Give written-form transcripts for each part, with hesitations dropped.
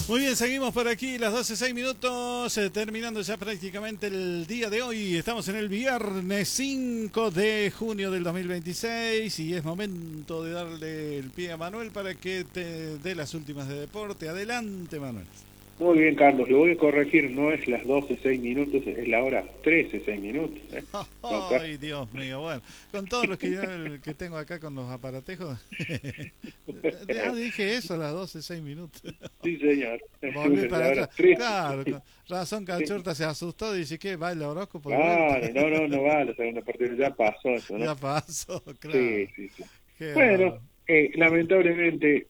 Muy bien, seguimos por aquí, las 12:06, terminando ya prácticamente el día de hoy. Estamos en el viernes 5 de junio del 2026 y es momento de darle el pie a Manuel para que te dé las últimas de deporte. Adelante, Manuel. Muy bien, Carlos, lo voy a corregir, no es las 12:06, es la hora 13:06. No, Ay, Dios mío, bueno, con todos los que yo que tengo acá con los aparatejos. Dije eso a las 12:06. sí, señor, Volví es para la hora atrás. 13. Claro, con razón Cachorta se asustó y dice que va el horóscopo de vuelta. Claro, no va, la segunda parte ya pasó eso, ¿no? Ya pasó, Sí, claro. sí. Qué Bueno, bárbaro. lamentablemente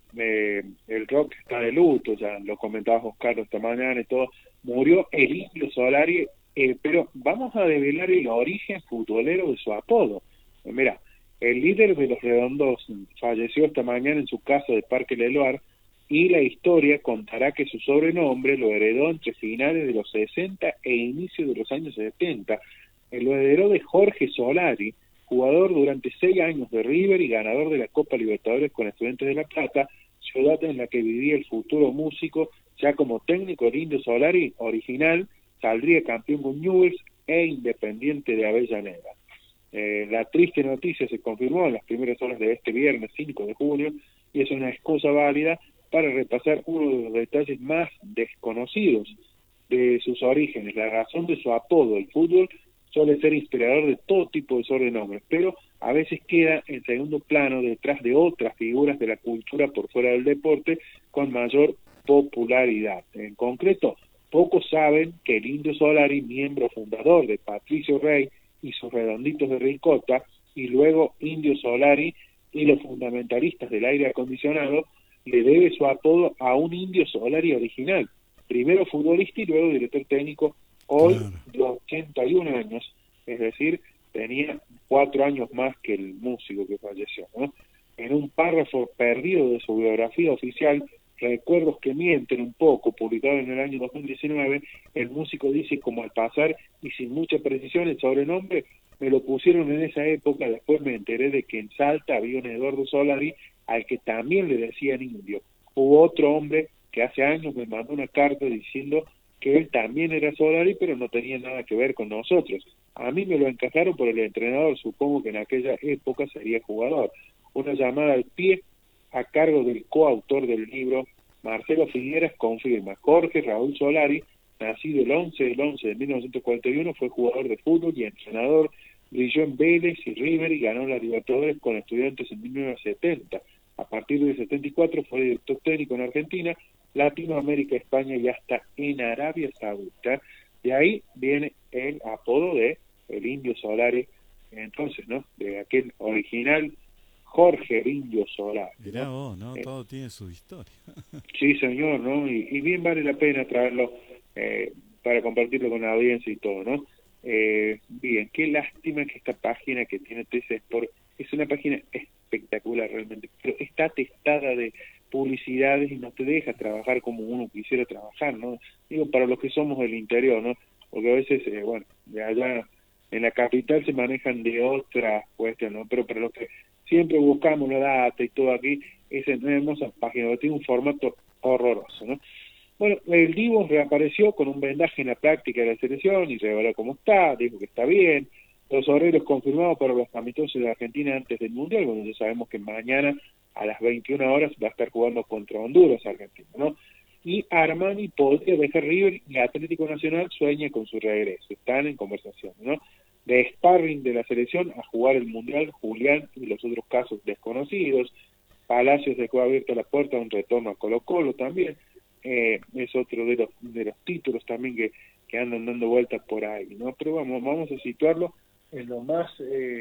el rock está de luto, ya lo comentaba Oscar esta mañana y todo, murió el Indio Solari, pero vamos a develar el origen futbolero de su apodo. Mira, el líder de los Redondos falleció esta mañana en su casa de Parque Leloir y la historia contará que su sobrenombre lo heredó entre finales de los 60 e inicios de los años 70. Lo heredó de Jorge Solari, jugador durante 6 años de River y ganador de la Copa Libertadores con Estudiantes de La Plata, ciudad en la que vivía el futuro músico. Ya como técnico, el Indio Solari original saldría campeón con Newell's e Independiente de Avellaneda. La triste noticia se confirmó en las primeras horas de este viernes 5 de junio y es una excusa válida para repasar uno de los detalles más desconocidos de sus orígenes. La razón de su apodo, el fútbol, suele ser inspirador de todo tipo de sobrenombres, pero a veces queda en segundo plano detrás de otras figuras de la cultura por fuera del deporte con mayor popularidad. En concreto, pocos saben que el Indio Solari, miembro fundador de Patricio Rey y sus Redonditos de Ricota, y luego Indio Solari y los fundamentalistas del aire acondicionado, le debe su apodo a un Indio Solari original, primero futbolista y luego director técnico, hoy Claro. de 81 años, es decir, tenía 4 años más que el músico que falleció, ¿no? En un párrafo perdido de su biografía oficial, Recuerdos que mienten un poco, publicado en el año 2019, el músico dice: como al pasar y sin mucha precisión el sobrenombre me lo pusieron en esa época, después me enteré de que en Salta había un Eduardo Solari al que también le decían Indio. Hubo otro hombre que hace años me mandó una carta diciendo que él también era Solari, pero no tenía nada que ver con nosotros. A mí me lo encajaron por el entrenador, supongo que en aquella época sería jugador. Una llamada al pie a cargo del coautor del libro, Marcelo Figueras, confirma: Jorge Raúl Solari, nacido el 11 del 11 de 1941, fue jugador de fútbol y entrenador, brilló en Vélez y River y ganó la Libertadores con Estudiantes en 1970. A partir del 74 fue director técnico en Argentina, Latinoamérica, España y hasta en Arabia Saudita. De ahí viene el apodo de el Indio Solari, entonces, ¿no? De aquel original Jorge Indio Solari, Mirá ¿no? vos, ¿no? Todo tiene su historia. Sí, señor, ¿no? Y bien vale la pena traerlo para compartirlo con la audiencia y todo, ¿no? Bien, qué lástima que esta página que tiene TC Sport es una página espectacular realmente, pero está atestada de publicidades y no te deja trabajar como uno quisiera trabajar, ¿no? Digo, para los que somos del interior, ¿no? Porque a veces, bueno, de allá en la capital se manejan de otras cuestiones, ¿no? Pero para los que siempre buscamos la data y todo aquí, es una hermosa página, tiene un formato horroroso, ¿no? Bueno, el Divo reapareció con un vendaje en la práctica de la selección y reveló cómo está, dijo que está bien. Los horarios confirmados para los amistosos de Argentina antes del Mundial, bueno, ya sabemos que mañana a las 21 horas va a estar jugando contra Honduras, Argentina, ¿no? Y Armani podría dejar River y Atlético Nacional sueña con su regreso, están en conversación, ¿no? De sparring de la selección a jugar el Mundial, Julián y los otros casos desconocidos. Palacios dejó abierta la puerta a un retorno a Colo-Colo también, es otro de los títulos también que andan dando vueltas por ahí, ¿no? Pero vamos a situarlo en lo más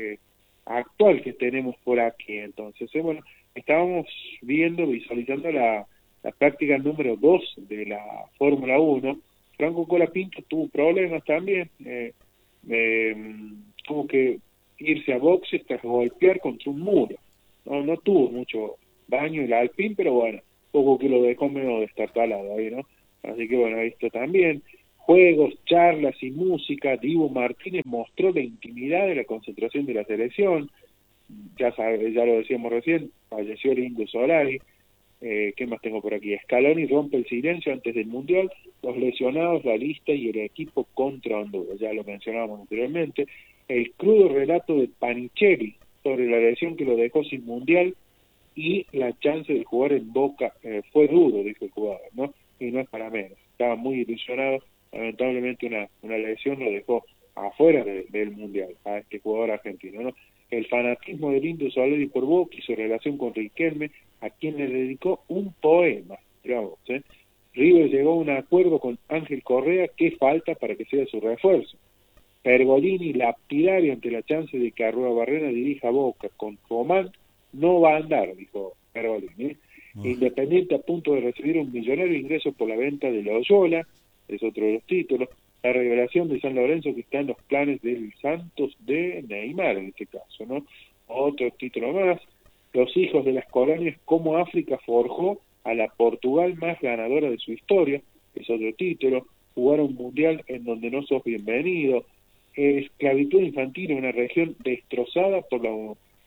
actual que tenemos por aquí. Entonces, bueno, estábamos visualizando la práctica número 2 de la Fórmula 1. Franco Colapinto tuvo problemas también, tuvo que irse a boxes tras golpear contra un muro. No tuvo mucho daño el Alpine, pero bueno, poco que lo dejó medio destartalado ahí, ¿no? Así que bueno, esto también. Juegos, charlas y música. Dibu Martínez mostró la intimidad de la concentración de la selección. Ya lo decíamos recién, falleció el Indio Solari. ¿Qué más tengo por aquí? Scaloni rompe el silencio antes del Mundial, los lesionados, la lista y el equipo contra Honduras, ya lo mencionábamos anteriormente. El crudo relato de Panichelli sobre la lesión que lo dejó sin Mundial y la chance de jugar en Boca fue duro, dijo el jugador, ¿no? Y no es para menos. Estaba muy ilusionado, lamentablemente una lesión lo dejó afuera del Mundial a este jugador argentino, ¿no? El fanatismo del Indio Solari por Boca y su relación con Riquelme, a quien le dedicó un poema. Digamos, River llegó a un acuerdo con Ángel Correa. ¿Qué falta para que sea su refuerzo? Pergolini lapidario ante la chance de que Arrua Barrena dirija a Boca con Román, no va a andar, dijo Pergolini. Independiente a punto de recibir un millonario ingreso por la venta de Loyola, es otro de los títulos. La revelación de San Lorenzo que está en los planes del Santos de Neymar en este caso, ¿no? Otro título más. Los hijos de las colonias, cómo África forjó a la Portugal más ganadora de su historia, es otro título. Jugar un mundial en donde no sos bienvenido. Esclavitud infantil en una región destrozada por la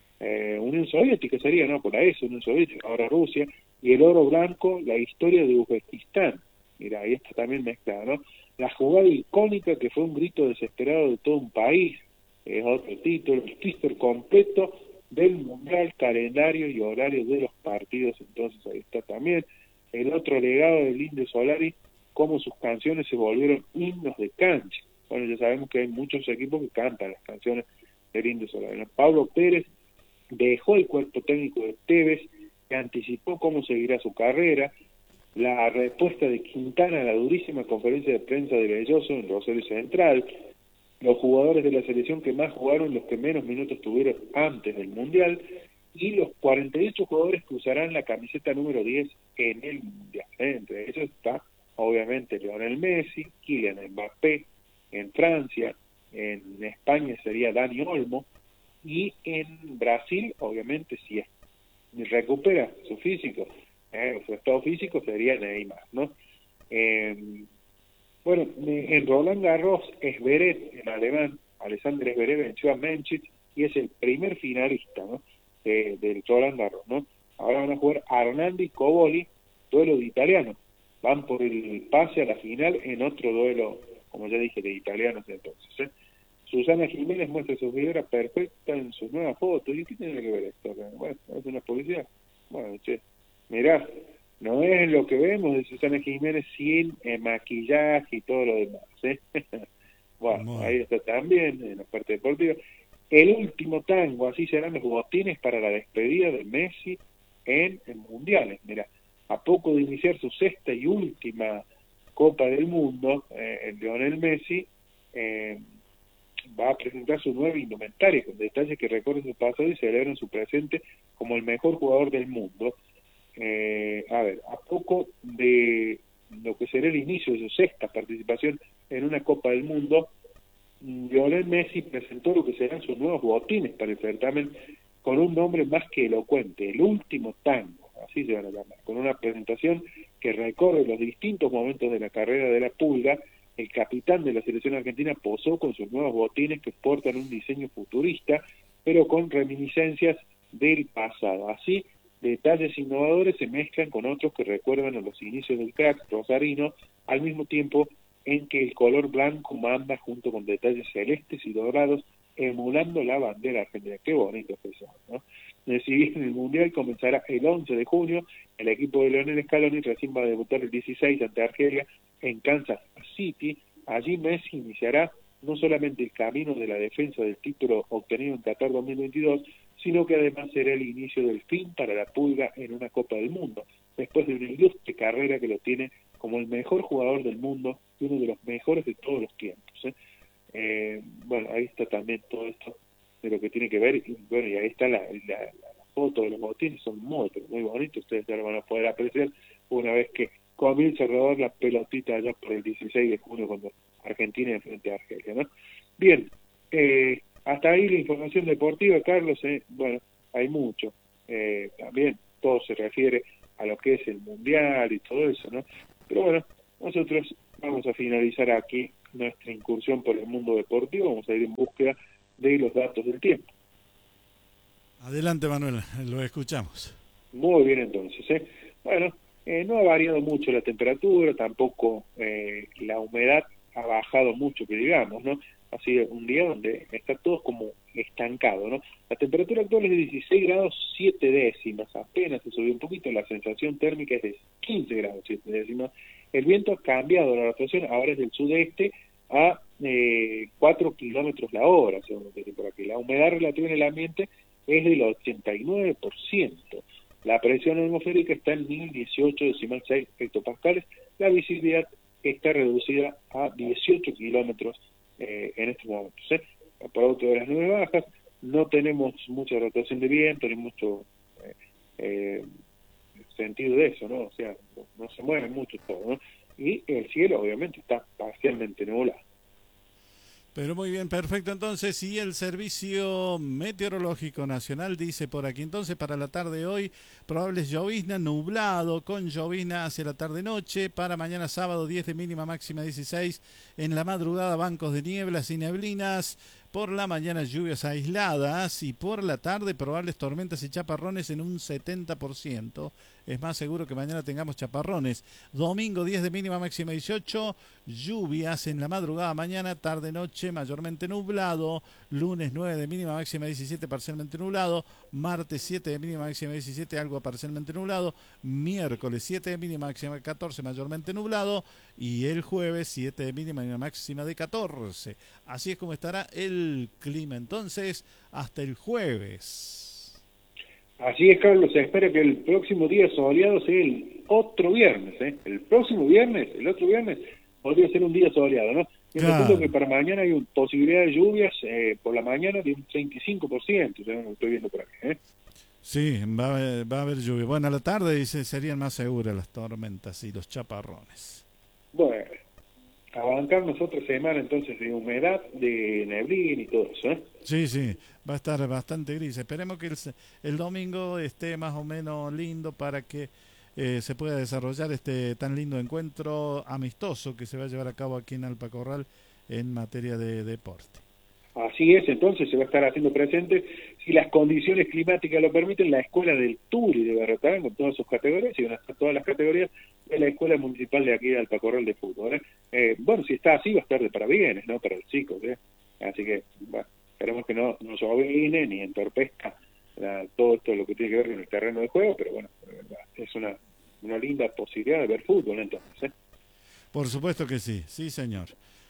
Unión Soviética, sería, ¿no? Por la Unión Soviética, ahora Rusia. Y el oro blanco, la historia de Uzbekistán. Mira, ahí está también mezclada, ¿no? La jugada icónica que fue un grito desesperado de todo un país, es otro título. El twister completo del mundial, calendario y horario de los partidos, entonces ahí está también. El otro legado del Indio Solari, cómo sus canciones se volvieron himnos de cancha. Bueno, ya sabemos que hay muchos equipos que cantan las canciones del Indio Solari. Pablo Pérez dejó el cuerpo técnico de Tevez, que anticipó cómo seguirá su carrera. La respuesta de Quintana a la durísima conferencia de prensa de Belloso en Rosario Central. Los jugadores de la selección que más jugaron, los que menos minutos tuvieron antes del Mundial, y los 48 jugadores que usarán la camiseta número 10 en el Mundial. Entre ellos está, obviamente, Lionel Messi, Kylian Mbappé, en Francia, en España sería Dani Olmo, y en Brasil, obviamente, si recupera su físico, su estado físico, sería Neymar, ¿no? Bueno, en Roland Garros, Zverev, en alemán, Alexander Zverev venció a Menchik y es el primer finalista, ¿no? Del Roland Garros, ¿no? Ahora van a jugar Arnaldo y Coboli, duelo de italianos. Van por el pase a la final en otro duelo, como ya dije, de italianos entonces, Susana Jiménez muestra su figura perfecta en sus nuevas fotos. ¿Y qué tiene que ver esto? Bueno, es una publicidad. Bueno, mirá, no es lo que vemos de Susana Jiménez sin maquillaje y todo lo demás, Bueno, ahí está también en la parte deportiva. El último tango, así serán los botines para la despedida de Messi en mundiales. Mira, a poco de iniciar su sexta y última Copa del Mundo, el Lionel Messi va a presentar su nueva indumentaria, con detalles que recorren su pasado y celebran su presente como el mejor jugador del mundo. A poco de lo que será el inicio de su sexta participación en una Copa del Mundo, Lionel Messi presentó lo que serán sus nuevos botines para el certamen con un nombre más que elocuente, el último tango, así se van a llamar, con una presentación que recorre los distintos momentos de la carrera de la Pulga. El capitán de la selección argentina posó con sus nuevos botines que portan un diseño futurista, pero con reminiscencias del pasado. Así, detalles innovadores se mezclan con otros que recuerdan a los inicios del crack rosarino, al mismo tiempo en que el color blanco manda junto con detalles celestes y dorados, emulando la bandera argentina. Qué bonito es eso, ¿no? Si bien el Mundial comenzará el 11 de junio, el equipo de Lionel Scaloni recién va a debutar el 16 ante Argelia en Kansas City. Allí Messi iniciará no solamente el camino de la defensa del título obtenido en Qatar 2022, sino que además será el inicio del fin para la Pulga en una Copa del Mundo, después de una ilustre carrera que lo tiene como el mejor jugador del mundo y uno de los mejores de todos los tiempos. Bueno, ahí está también todo esto de lo que tiene que ver, y bueno, y ahí está la foto de los botines, son muy, pero muy bonitos, ustedes ya lo van a poder apreciar una vez que comienza a rodar la pelotita allá por el 16 de junio cuando Argentina enfrente a Argelia, ¿no? Bien, hasta ahí la información deportiva, Carlos. Bueno, hay mucho, también todo se refiere a lo que es el Mundial y todo eso, ¿no? Pero bueno, nosotros vamos a finalizar aquí nuestra incursión por el mundo deportivo, vamos a ir en búsqueda de los datos del tiempo. Adelante, Manuel, lo escuchamos. Muy bien, entonces, Bueno, no ha variado mucho la temperatura, tampoco la humedad ha bajado mucho, que digamos, ¿no? Ha sido un día donde está todo como estancado, ¿no? La temperatura actual es de 16 grados 7 décimas, apenas se subió un poquito, la sensación térmica es de 15 grados 7 décimas. El viento ha cambiado la rotación, ahora es del sudeste a 4 kilómetros la hora, según lo que dice por aquí. La humedad relativa en el ambiente es del 89%. La presión atmosférica está en 1018,6 hectopascales. La visibilidad está reducida a 18 kilómetros en estos momentos. Producto de las nubes bajas, no tenemos mucha rotación de viento ni mucho sentido de eso, ¿no? O sea, no se mueve mucho todo, ¿no? Y el cielo obviamente está parcialmente nublado. Pero muy bien, perfecto. Entonces, y el Servicio Meteorológico Nacional dice por aquí, entonces para la tarde de hoy, probable llovizna, nublado, con llovizna hacia la tarde-noche. Para mañana sábado, 10 de mínima, máxima 16. En la madrugada, bancos de nieblas y neblinas. Por la mañana, lluvias aisladas. Y por la tarde, probables tormentas y chaparrones en un 70%. Es más seguro que mañana tengamos chaparrones. Domingo, 10 de mínima, máxima 18. Lluvias en la madrugada, mañana, tarde-noche, mayormente nublado. Lunes, 9 de mínima, máxima 17, parcialmente nublado. Martes, 7 de mínima, máxima 17, algo parcialmente nublado. Miércoles, 7 de mínima, máxima 14, mayormente nublado. Y el jueves, 7 de mínima, máxima de 14. Así es como estará el clima entonces hasta el jueves. Así es, Carlos, se espera que el próximo día soleado sea el otro viernes, ¿eh? El otro viernes, podría ser un día soleado, ¿no? Claro. Que para mañana hay posibilidad de lluvias por la mañana de un 35%, según lo estoy viendo por aquí, ¿eh? Sí, va a haber lluvia. Bueno, a la tarde dice serían más seguras las tormentas y los chaparrones. Bueno, a bancarnos otra semana entonces de humedad, de neblina y todo eso, ¿eh? Sí, va a estar bastante gris. Esperemos que el domingo esté más o menos lindo para que se pueda desarrollar este tan lindo encuentro amistoso que se va a llevar a cabo aquí en Alpacorral en materia de deporte. Así es, entonces se va a estar haciendo presente, si las condiciones climáticas lo permiten, la Escuela del Turi de Berrotal con todas sus categorías, y van a estar todas las categorías de la Escuela Municipal de aquí de Alpacorral de Fútbol, ¿eh? Bueno, si está así va a estar de parabienes, ¿no? Para los chicos, ¿eh? Así que, bueno, esperemos que no llovine ni entorpezca todo esto lo que tiene que ver con el terreno de juego, pero bueno, es una linda posibilidad de ver fútbol entonces, ¿eh? Por supuesto que sí, sí señor.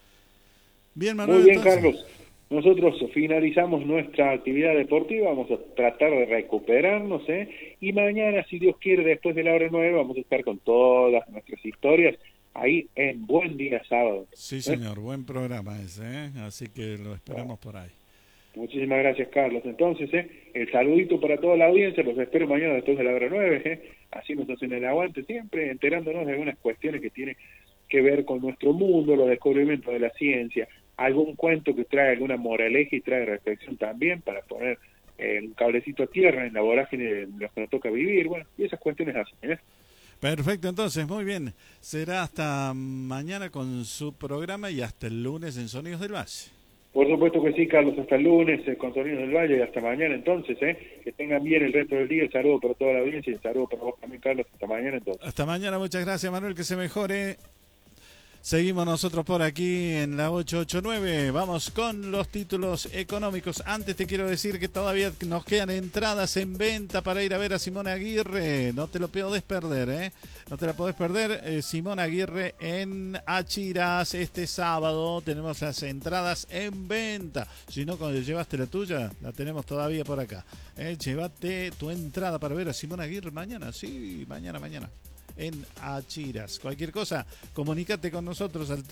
Bien, Manuel. Muy bien, entonces, Carlos. Nosotros finalizamos nuestra actividad deportiva, vamos a tratar de recuperarnos, y mañana, si Dios quiere, después de la hora 9, vamos a estar con todas nuestras historias ahí en Buen Día Sábado. Sí, señor, buen programa ese, así que lo esperamos por ahí. Muchísimas gracias, Carlos. Entonces, el saludito para toda la audiencia, los espero mañana después de la hora 9, así nos hacen el aguante, siempre enterándonos de algunas cuestiones que tienen que ver con nuestro mundo, los descubrimientos de la ciencia, algún cuento que trae alguna moraleja y trae reflexión también para poner un cablecito a tierra en la vorágine de los que nos toca vivir, bueno, y esas cuestiones así, ¿eh? Perfecto, entonces, muy bien. Será hasta mañana con su programa y hasta el lunes en Sonidos del Valle. Por supuesto que sí, Carlos, hasta el lunes con Sonidos del Valle y hasta mañana entonces, que tengan bien el resto del día, el saludo para toda la audiencia y el saludo para vos también, Carlos, hasta mañana entonces. Hasta mañana, muchas gracias, Manuel, que se mejore. Seguimos nosotros por aquí en la 889. Vamos con los títulos económicos. Antes te quiero decir que todavía nos quedan entradas en venta para ir a ver a Simón Aguirre. No te lo podés perder, ¿eh? No te la podés perder. Simón Aguirre en Achiras este sábado. Tenemos las entradas en venta. Si no, cuando llevaste la tuya, la tenemos todavía por acá. Llévate tu entrada para ver a Simón Aguirre mañana. Sí, mañana. En Achiras. Cualquier cosa, comunícate con nosotros al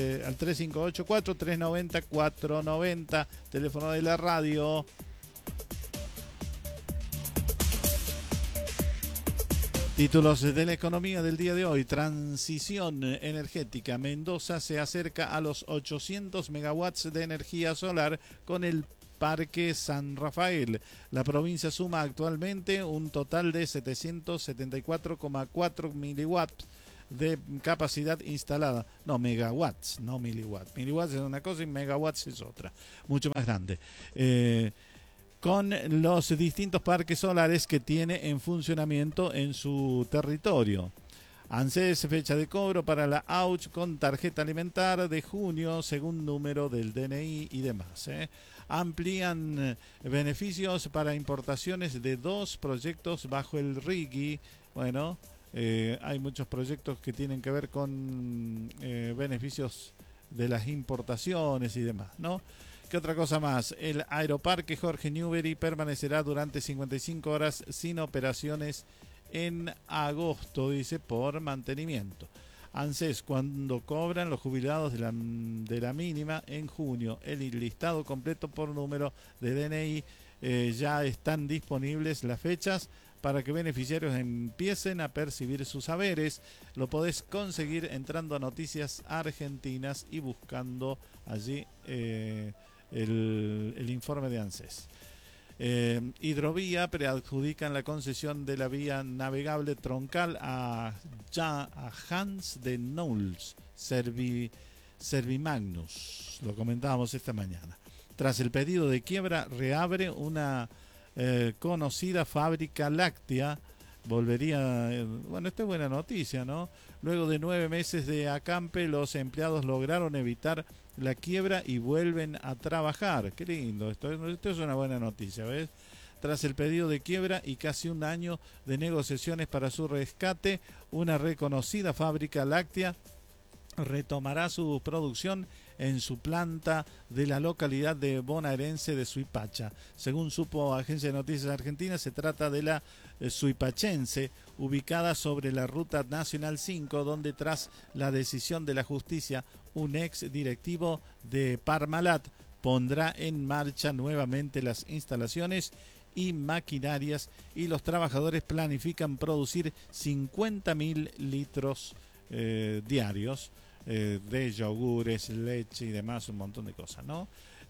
3584-390-490, teléfono de la radio. Títulos de la economía del día de hoy. Transición energética. Mendoza se acerca a los 800 megawatts de energía solar con el Parque San Rafael. La provincia suma actualmente un total de 774,4 miliwatts de capacidad instalada. No, megawatts, no miliwatts. Miliwatts es una cosa y megawatts es otra, mucho más grande. con los distintos parques solares que tiene en funcionamiento en su territorio. ANSES, fecha de cobro para la AUCH con tarjeta alimentar de junio, según número del DNI y demás. Amplían beneficios para importaciones de 2 proyectos bajo el RIGI. Bueno, hay muchos proyectos que tienen que ver con beneficios de las importaciones y demás, ¿no? ¿Qué otra cosa más? El Aeroparque Jorge Newbery permanecerá durante 55 horas sin operaciones en agosto, dice, por mantenimiento. ANSES, cuando cobran los jubilados de la mínima en junio. El listado completo por número de DNI. Ya están disponibles las fechas para que beneficiarios empiecen a percibir sus saberes. Lo podés conseguir entrando a Noticias Argentinas y buscando allí el informe de ANSES. Hidrovía preadjudican la concesión de la vía navegable troncal a Hans de Knowles, Servimagnus. Lo comentábamos esta mañana. Tras el pedido de quiebra, reabre una conocida fábrica láctea. Volvería, bueno, esta es buena noticia, ¿no? Luego de 9 meses de acampe, los empleados lograron evitar la quiebra y vuelven a trabajar. Qué lindo, esto es una buena noticia, ¿ves? Tras el pedido de quiebra y casi un año de negociaciones para su rescate, una reconocida fábrica láctea retomará su producción en su planta de la localidad de bonaerense de Suipacha. Según supo Agencia de Noticias Argentina, se trata de la Suipachense, ubicada sobre la Ruta Nacional 5, donde tras la decisión de la justicia, un ex directivo de Parmalat pondrá en marcha nuevamente las instalaciones y maquinarias, y los trabajadores planifican producir 50.000 litros diarios de yogures, leche y demás, un montón de cosas, ¿no?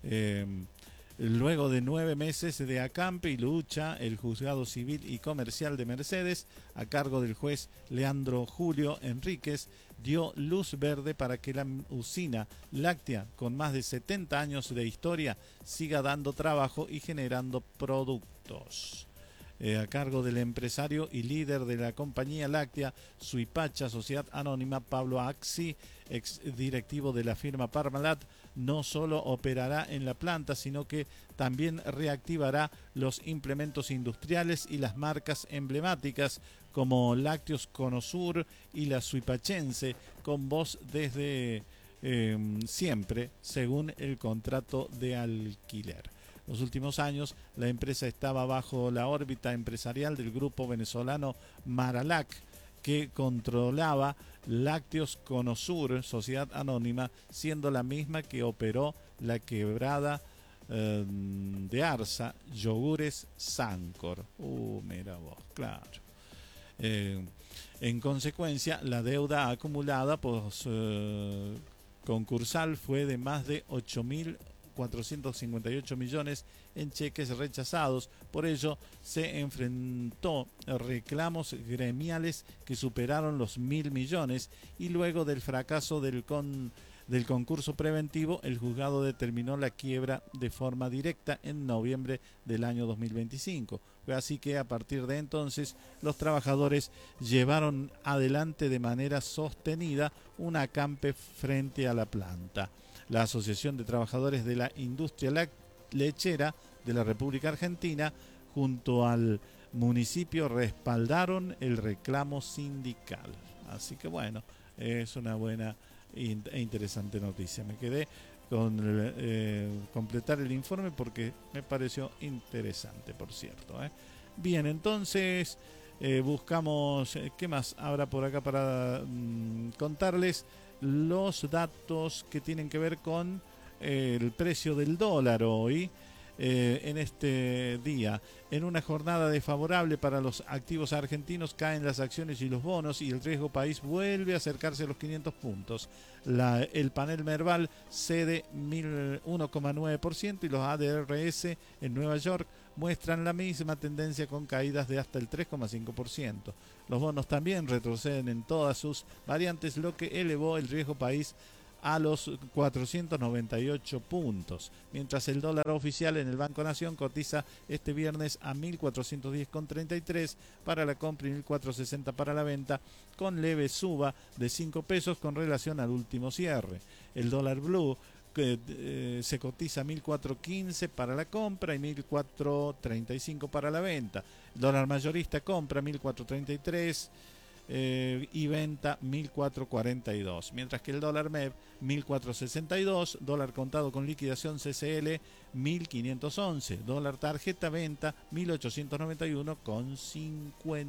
Luego de 9 meses de acampe y lucha, el Juzgado Civil y Comercial de Mercedes, a cargo del juez Leandro Julio Enríquez, dio luz verde para que la usina láctea, con más de 70 años de historia, siga dando trabajo y generando productos. A cargo del empresario y líder de la compañía láctea Suipacha, Sociedad Anónima, Pablo Axi, ex directivo de la firma Parmalat, no solo operará en la planta, sino que también reactivará los implementos industriales y las marcas emblemáticas como Lácteos Conosur y la Suipachense, con voz desde siempre, según el contrato de alquiler. Los últimos años, la empresa estaba bajo la órbita empresarial del grupo venezolano Maralac, que controlaba Lácteos Conosur, Sociedad Anónima, siendo la misma que operó la quebrada de Arza, Yogures Sancor. Mira vos, claro. En consecuencia, la deuda acumulada concursal fue de más de 8.458 millones en cheques rechazados. Por ello, se enfrentó a reclamos gremiales que superaron los 1.000 millones, y luego del fracaso del concurso preventivo, el juzgado determinó la quiebra de forma directa en noviembre del año 2025. Fue así que a partir de entonces los trabajadores llevaron adelante de manera sostenida un acampe frente a la planta. La Asociación de Trabajadores de la Industria Lechera de la República Argentina, junto al municipio, respaldaron el reclamo sindical. Así que bueno, es una buena e interesante noticia. Me quedé con completar el informe porque me pareció interesante, por cierto. Bien, entonces buscamos, ¿qué más habrá por acá para contarles? Los datos que tienen que ver con el precio del dólar hoy, en este día. En una jornada desfavorable para los activos argentinos, caen las acciones y los bonos, y el riesgo país vuelve a acercarse a los 500 puntos. El panel Merval cede 1,9%, y los ADRS en Nueva York muestran la misma tendencia, con caídas de hasta el 3,5%. Los bonos también retroceden en todas sus variantes, lo que elevó el riesgo país a los 498 puntos, mientras el dólar oficial en el Banco Nación cotiza este viernes a 1.410,33 para la compra y 1.460 para la venta, con leve suba de 5 pesos con relación al último cierre. El dólar blue se cotiza 1.415 para la compra y 1.435 para la venta. El dólar mayorista compra 1.433 y venta 1.442, mientras que el dólar MEP 1.462, dólar contado con liquidación CCL 1.511, dólar tarjeta venta 1.891,50.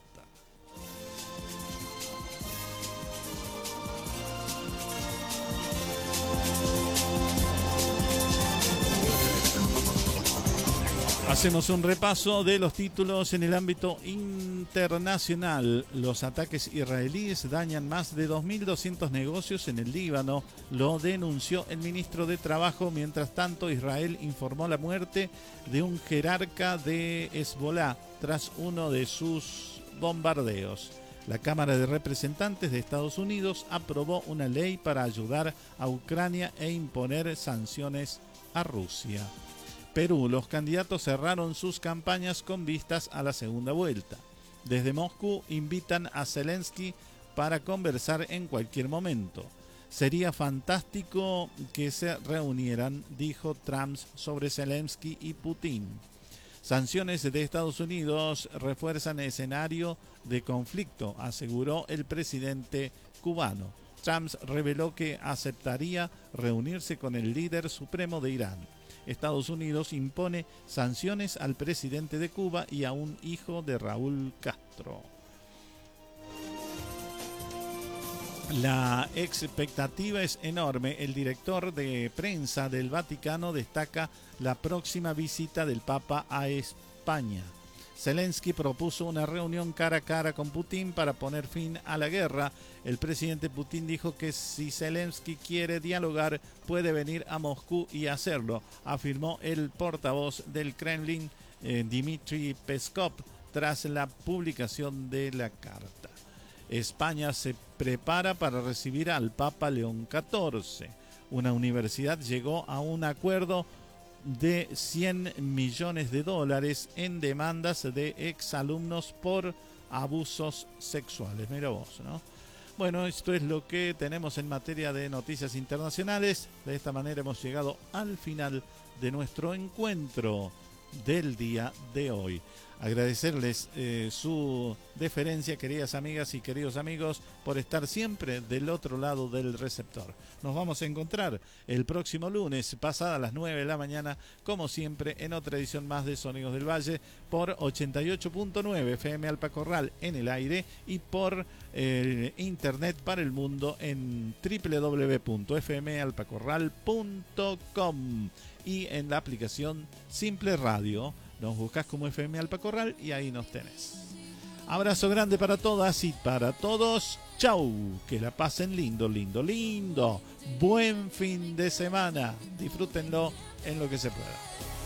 Hacemos un repaso de los títulos en el ámbito internacional. Los ataques israelíes dañan más de 2.200 negocios en el Líbano, lo denunció el ministro de Trabajo. Mientras tanto, Israel informó la muerte de un jerarca de Hezbolá tras uno de sus bombardeos. La Cámara de Representantes de Estados Unidos aprobó una ley para ayudar a Ucrania e imponer sanciones a Rusia. Perú, los candidatos cerraron sus campañas con vistas a la segunda vuelta. Desde Moscú invitan a Zelensky para conversar en cualquier momento. Sería fantástico que se reunieran, dijo Trump sobre Zelensky y Putin. Sanciones de Estados Unidos refuerzan el escenario de conflicto, aseguró el presidente cubano. Trump reveló que aceptaría reunirse con el líder supremo de Irán. Estados Unidos impone sanciones al presidente de Cuba y a un hijo de Raúl Castro. La expectativa es enorme. El director de prensa del Vaticano destaca la próxima visita del Papa a España. Zelensky propuso una reunión cara a cara con Putin para poner fin a la guerra. El presidente Putin dijo que si Zelensky quiere dialogar, puede venir a Moscú y hacerlo, afirmó el portavoz del Kremlin, Dmitry Peskov, tras la publicación de la carta. España se prepara para recibir al Papa León XIV. Una universidad llegó a un acuerdo de $100 millones en demandas de exalumnos por abusos sexuales. Mira vos, ¿no? Bueno, esto es lo que tenemos en materia de noticias internacionales. De esta manera hemos llegado al final de nuestro encuentro del día de hoy. Agradecerles su deferencia, queridas amigas y queridos amigos, por estar siempre del otro lado del receptor. Nos vamos a encontrar el próximo lunes, pasada las 9 de la mañana, como siempre, en otra edición más de Sonidos del Valle, por 88.9 FM Alpacorral en el aire y por internet para el mundo en www.fmalpacorral.com y en la aplicación Simple Radio. Nos buscas como FM Alpacorral y ahí nos tenés. Abrazo grande para todas y para todos. Chau, que la pasen lindo, lindo, lindo. Buen fin de semana. Disfrútenlo en lo que se pueda.